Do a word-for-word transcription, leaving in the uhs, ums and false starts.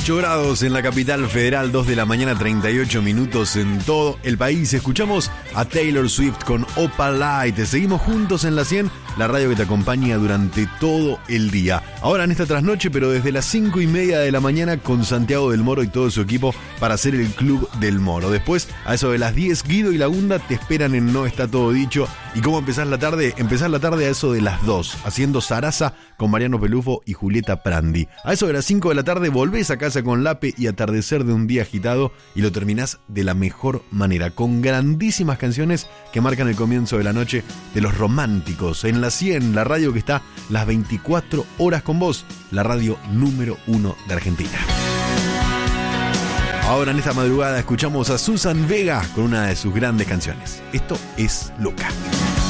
ocho grados en la capital federal, dos de la mañana, treinta y ocho minutos en todo el país. Escuchamos a Taylor Swift con Opal Light. Seguimos juntos en la cien, la radio que te acompaña durante todo el día. Ahora en esta trasnoche, pero desde las cinco y media de la mañana, con Santiago del Moro y todo su equipo para hacer el Club del Moro. Después, a eso de las diez, Guido y Lagunda te esperan en No Está Todo Dicho. ¿Y cómo empezás la tarde? Empezás la tarde a eso de las dos, haciendo Sarasa con Mariano Pelufo y Julieta Prandi. A eso de las cinco de la tarde volvés a casa con Lape y Atardecer de un día agitado, y lo terminás de la mejor manera, con grandísimas canciones que marcan el comienzo de la noche de los románticos. En la cien, la radio que está las veinticuatro horas con vos, la radio número uno de Argentina. Ahora en esta madrugada escuchamos a Susan Vega con una de sus grandes canciones. Esto es Loca.